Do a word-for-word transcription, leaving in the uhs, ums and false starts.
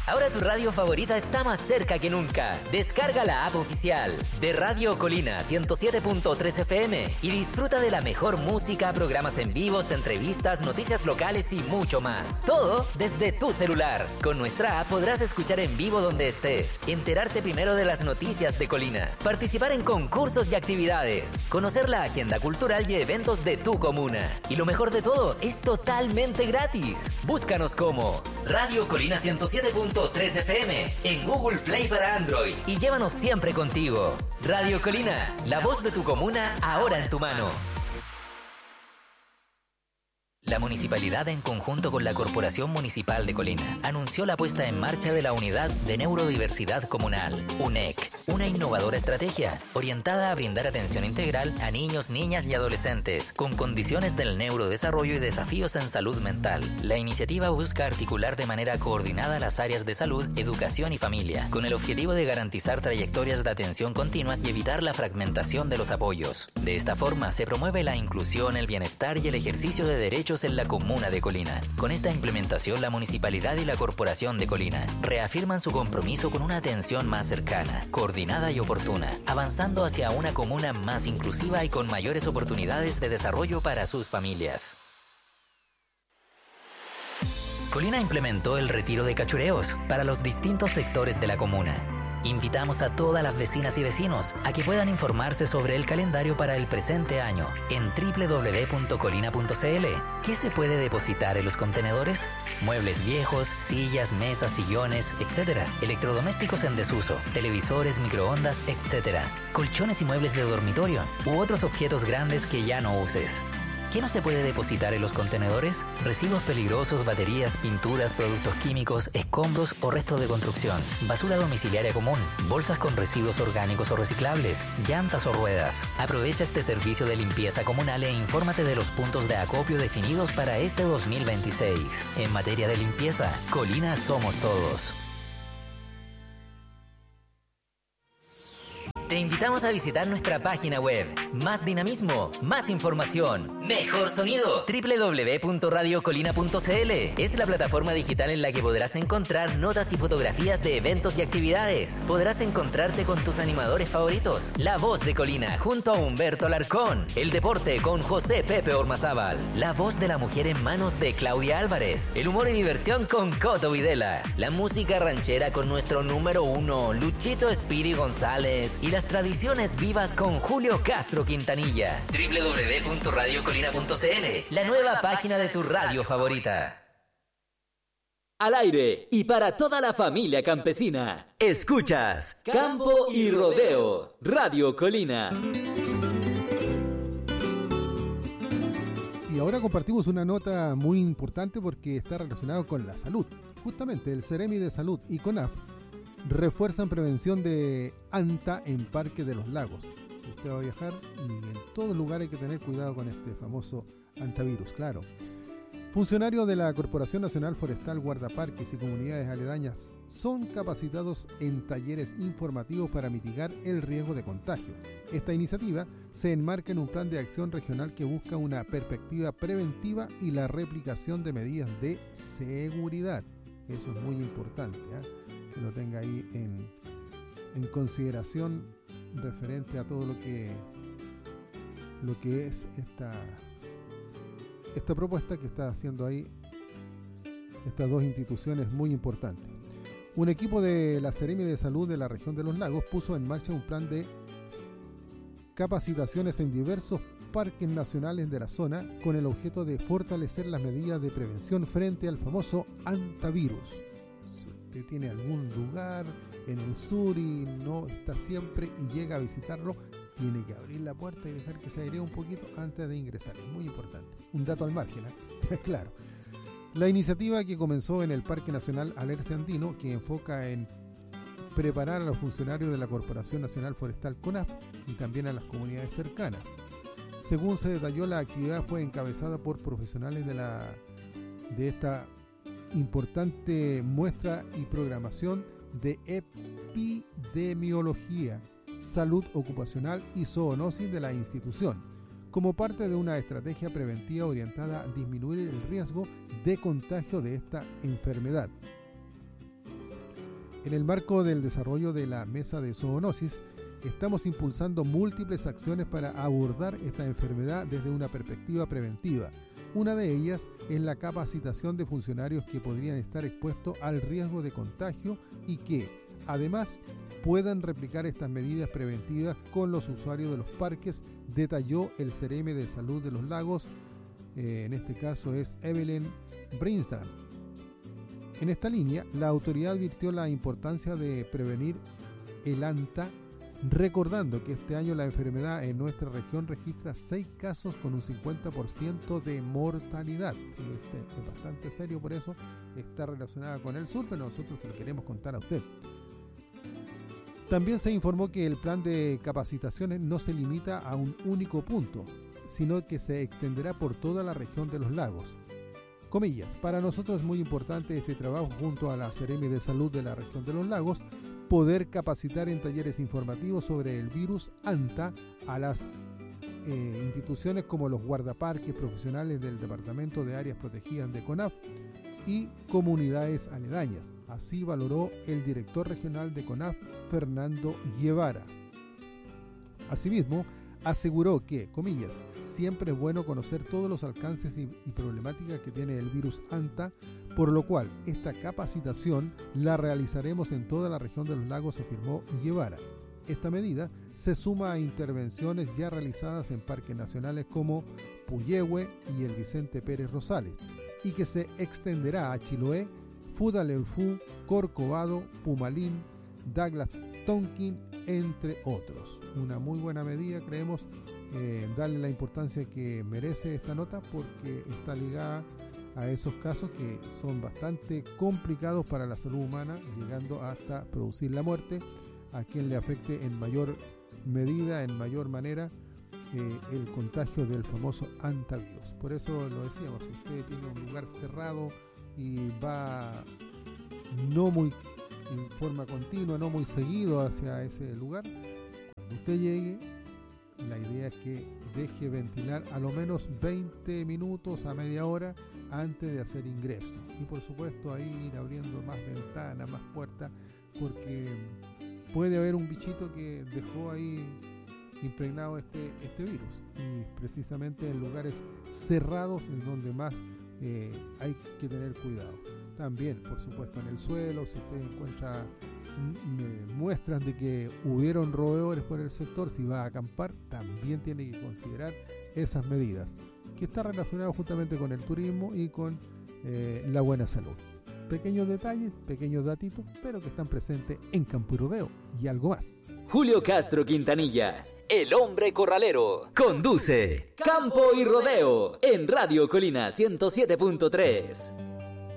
Ahora tu radio favorita está más cerca que nunca. Descarga la app oficial de Radio Colina ciento siete punto tres F M y disfruta de la mejor música, programas en vivos, entrevistas, noticias locales y mucho más. Todo desde tu celular. Con nuestra app podrás escuchar en vivo donde estés, enterarte primero de las noticias de Colina, participar en concursos y actividades, conocer la agenda cultural y eventos de tu comuna. Y lo mejor de todo, es totalmente gratis. Búscanos como Radio Colina ciento siete punto tres F M en Google Play para Android y llévanos siempre contigo. Radio Colina, la voz de tu comuna ahora en tu mano. La Municipalidad, en conjunto con la Corporación Municipal de Colina, anunció la puesta en marcha de la Unidad de Neurodiversidad Comunal, U N E C, una innovadora estrategia orientada a brindar atención integral a niños, niñas y adolescentes con condiciones del neurodesarrollo y desafíos en salud mental. La iniciativa busca articular de manera coordinada las áreas de salud, educación y familia, con el objetivo de garantizar trayectorias de atención continuas y evitar la fragmentación de los apoyos. De esta forma, se promueve la inclusión, el bienestar y el ejercicio de derechos en la comuna de Colina. Con esta implementación, la Municipalidad y la Corporación de Colina reafirman su compromiso con una atención más cercana, coordinada y oportuna, avanzando hacia una comuna más inclusiva y con mayores oportunidades de desarrollo para sus familias. Colina implementó el retiro de cachureos para los distintos sectores de la comuna. Invitamos a todas las vecinas y vecinos a que puedan informarse sobre el calendario para el presente año en doble u doble u doble u punto colina punto c l. ¿Qué se puede depositar en los contenedores? Muebles viejos, sillas, mesas, sillones, etcétera. Electrodomésticos en desuso, televisores, microondas, etcétera. Colchones y muebles de dormitorio u otros objetos grandes que ya no uses. ¿Qué no se puede depositar en los contenedores? Residuos peligrosos, baterías, pinturas, productos químicos, escombros o restos de construcción, basura domiciliaria común, bolsas con residuos orgánicos o reciclables, llantas o ruedas. Aprovecha este servicio de limpieza comunal e infórmate de los puntos de acopio definidos para este dos mil veintiséis. En materia de limpieza, Colina somos todos. Te invitamos a visitar nuestra página web. Más dinamismo, más información, mejor sonido. doble u doble u doble u punto radio colina punto c l es la plataforma digital en la que podrás encontrar notas y fotografías de eventos y actividades. Podrás encontrarte con tus animadores favoritos. La voz de Colina junto a Humberto Alarcón. El deporte con José Pepe Ormazábal. La voz de la mujer en manos de Claudia Álvarez. El humor y diversión con Coto Videla. La música ranchera con nuestro número uno, Luchito Espiri González. Y la las tradiciones vivas con Julio Castro Quintanilla. doble u doble u doble u punto radio colina punto c l, la nueva página de tu radio favorita. Al aire y para toda la familia campesina. Escuchas Campo y Rodeo, Radio Colina. Y ahora compartimos una nota muy importante porque está relacionado con la salud. Justamente el Ceremi de Salud y CONAF refuerzan prevención de anta en Parque de los Lagos. Si usted va a viajar, y en todo lugar hay que tener cuidado con este famoso antivirus, claro. Funcionarios de la Corporación Nacional Forestal, guardaparques y comunidades aledañas son capacitados en talleres informativos para mitigar el riesgo de contagio. Esta iniciativa se enmarca en un plan de acción regional que busca una perspectiva preventiva y la replicación de medidas de seguridad. Eso es muy importante, ¿eh? Que lo tenga ahí en, en consideración referente a todo lo que lo que es esta esta propuesta que está haciendo ahí estas dos instituciones muy importantes. Un equipo de la Seremi de Salud de la región de los Lagos puso en marcha un plan de capacitaciones en diversos parques nacionales de la zona con el objeto de fortalecer las medidas de prevención frente al famoso antivirus. Si usted tiene algún lugar en el sur y no está siempre y llega a visitarlo, tiene que abrir la puerta y dejar que se airee un poquito antes de ingresar. Es muy importante. Un dato al margen, ¿eh? Claro. La iniciativa que comenzó en el Parque Nacional Alerce Andino, que enfoca en preparar a los funcionarios de la Corporación Nacional Forestal CONAF y también a las comunidades cercanas. Según se detalló, la actividad fue encabezada por profesionales de, la, de esta importante muestra y programación de epidemiología, salud ocupacional y zoonosis de la institución, como parte de una estrategia preventiva orientada a disminuir el riesgo de contagio de esta enfermedad. En el marco del desarrollo de la mesa de zoonosis, estamos impulsando múltiples acciones para abordar esta enfermedad desde una perspectiva preventiva. Una de ellas es la capacitación de funcionarios que podrían estar expuestos al riesgo de contagio y que, además, puedan replicar estas medidas preventivas con los usuarios de los parques, detalló el C R M de Salud de los Lagos, eh, en este caso es Evelyn Brinstrand. En esta línea, la autoridad advirtió la importancia de prevenir el ANTA, recordando que este año la enfermedad en nuestra región registra seis casos con un cincuenta por ciento de mortalidad. Sí, este es bastante serio, por eso está relacionada con el sur, pero nosotros se lo queremos contar a usted. También se informó que el plan de capacitaciones no se limita a un único punto, sino que se extenderá por toda la región de los lagos. Comillas, para nosotros es muy importante este trabajo junto a la C R M de Salud de la región de los lagos, poder capacitar en talleres informativos sobre el virus ANTA a las eh, instituciones como los guardaparques profesionales del Departamento de Áreas Protegidas de CONAF y comunidades aledañas. Así valoró el director regional de CONAF, Fernando Guevara. Asimismo, aseguró que, comillas, siempre es bueno conocer todos los alcances y, y problemáticas que tiene el virus ANTA, por lo cual esta capacitación la realizaremos en toda la región de los lagos, afirmó Guevara. Esta medida se suma a intervenciones ya realizadas en parques nacionales como Puyehue y el Vicente Pérez Rosales, y que se extenderá a Chiloé, Futaleufú, Corcovado, Pumalín, Douglas Tonkin, entre otros. Una muy buena medida, creemos, eh, darle la importancia que merece esta nota porque está ligada a esos casos que son bastante complicados para la salud humana, llegando hasta producir la muerte, a quien le afecte en mayor medida, en mayor manera, eh, el contagio del famoso antivirus. Por eso lo decíamos, si usted tiene un lugar cerrado y va no muy en forma continua, no muy seguido hacia ese lugar, cuando usted llegue, la idea es que deje ventilar a lo menos veinte minutos a media hora antes de hacer ingreso. Y por supuesto ahí ir abriendo más ventanas, más puertas, porque puede haber un bichito que dejó ahí impregnado este, este virus. Y precisamente en lugares cerrados es donde más eh, hay que tener cuidado. También, por supuesto, en el suelo, si usted encuentra m- muestras de que hubieron roedores por el sector, si va a acampar, también tiene que considerar esas medidas, que está relacionado justamente con el turismo y con eh, la buena salud. Pequeños detalles, pequeños datitos, pero que están presentes en Campo y Rodeo y algo más. Julio Castro Quintanilla, el hombre corralero, conduce Campo y Rodeo en Radio Colina ciento siete punto tres.